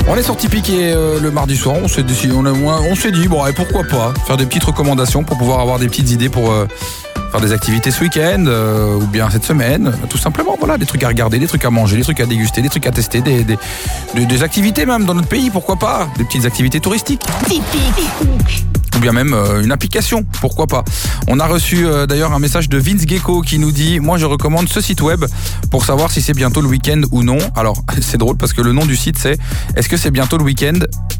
On est sorti piquer le mardi soir, on s'est dit, bon, et pourquoi pas faire des petites recommandations pour pouvoir avoir des petites idées pour faire des activités ce week-end ou bien cette semaine, tout simplement, voilà, des trucs à regarder, des trucs à manger, des trucs à déguster, des trucs à tester, des activités même dans notre pays, pourquoi pas, des petites activités touristiques. Ou bien même une application, pourquoi pas. On a reçu d'ailleurs un message de Vince Gecko qui nous dit « Moi je recommande ce site web pour savoir si c'est bientôt le week-end ou non ». Alors c'est drôle parce que le nom du site c'est « Est-ce que c'est bientôt le week-end.fr ».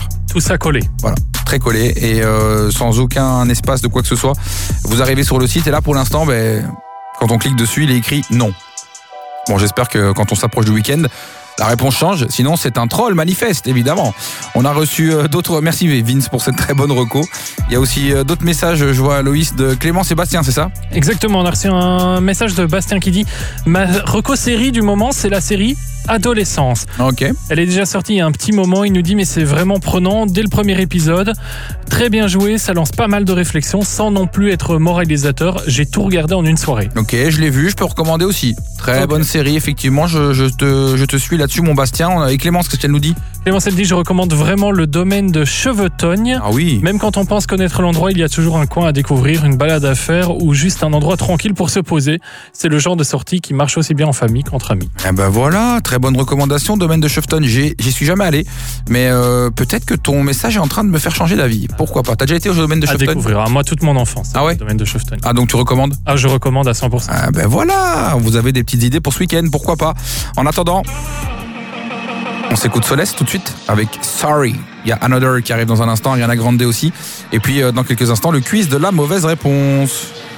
Tout ça collé. Voilà, très collé et sans aucun espace de quoi que ce soit. Vous arrivez sur le site et là pour l'instant, quand on clique dessus, il est écrit « Non ». Bon, j'espère que quand on s'approche du week-end, la réponse change, sinon c'est un troll manifeste, évidemment. On a reçu d'autres... Merci Vince pour cette très bonne reco. Il y a aussi d'autres messages, je vois Loïs, de Clément Sébastien, c'est ça ? Exactement, on a reçu un message de Bastien qui dit « Ma reco série du moment, c'est la série Adolescence. Ok. Elle est déjà sortie il y a un petit moment, il nous dit « Mais c'est vraiment prenant dès le premier épisode. Très bien joué, ça lance pas mal de réflexions sans non plus être moralisateur. J'ai tout regardé en une soirée. » Ok, je l'ai vu, je peux recommander aussi. Très bonne série, effectivement, je te suis là-dessus, mon Bastien. Et Clémence, qu'est-ce qu'elle nous dit ? Clémence, elle dit « Je recommande vraiment le domaine de Chevetogne. Ah oui. Même quand on pense connaître l'endroit, il y a toujours un coin à découvrir, une balade à faire ou juste un endroit tranquille pour se poser. C'est le genre de sortie qui marche aussi bien en famille qu'entre amis. » Eh ben voilà, très bonne recommandation, domaine de Chevetogne. J'y suis jamais allé, mais peut-être que ton message est en train de me faire changer d'avis. Pourquoi pas ? T'as déjà été au domaine de Chevetogne ? À découvrir. Moi, toute mon enfance. Ah ouais ? Le domaine de Chevetogne. Ah, donc tu recommandes ? Ah, je recommande à 100%. Ah ben voilà, vous avez des petites idées pour ce week-end, pourquoi pas ? En attendant, on s'écoute Soleste tout de suite avec Sorry. Il y a Another qui arrive dans un instant, Ariana Grande aussi. Et puis dans quelques instants, le quiz de la mauvaise réponse.